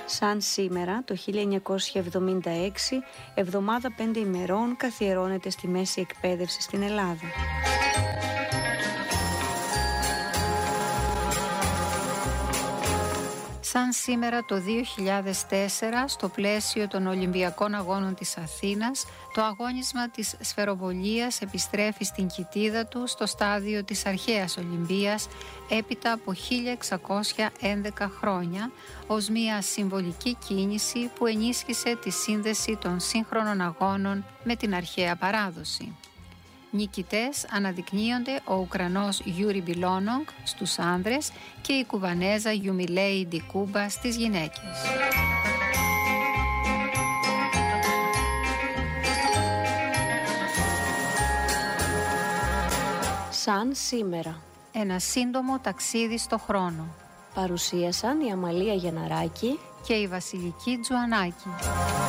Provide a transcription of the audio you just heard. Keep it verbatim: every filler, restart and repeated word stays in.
Σαν σήμερα, το χίλια εννιακόσια εβδομήντα έξι, εβδομάδα πέντε ημερών καθιερώνεται στη μέση εκπαίδευση στην Ελλάδα. Σαν σήμερα το δύο χιλιάδες τέσσερα, στο πλαίσιο των Ολυμπιακών Αγώνων της Αθήνας, το αγώνισμα της σφαιροβολίας επιστρέφει στην κοιτίδα του στο στάδιο της αρχαίας Ολυμπίας έπειτα από χίλια εξακόσια έντεκα χρόνια, ως μια συμβολική κίνηση που ενίσχυσε τη σύνδεση των σύγχρονων αγώνων με την αρχαία παράδοση. Νικητές αναδεικνύονται ο Ουκρανός Γιούρι Μπιλόνογκ στους άνδρες και η Κουβανέζα Γιουμιλέη Ντικούμπα στις γυναίκες. Σαν σήμερα. Ένα σύντομο ταξίδι στο χρόνο. Παρουσίασαν η Αμαλία Γενναράκη και η Βασιλική Τζουανάκη.